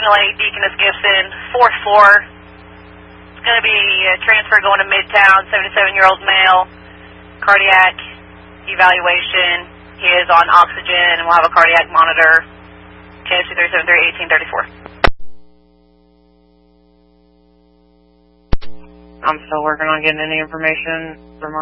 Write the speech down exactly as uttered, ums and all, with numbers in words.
Signal eight, Deaconess Gibson, fourth floor. It's going to be a transfer going to Midtown, seventy-seven-year-old male, cardiac evaluation. He is on oxygen, and we'll have a cardiac monitor. K S two three seven three, eighteen thirty-four. I'm still working on getting any information from our